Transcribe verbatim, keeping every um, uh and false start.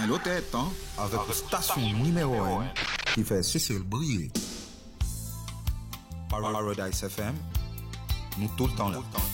Un autre temps avec une station numéro un qui fait cesser le briller. Paradise F M, nous tout le temps là.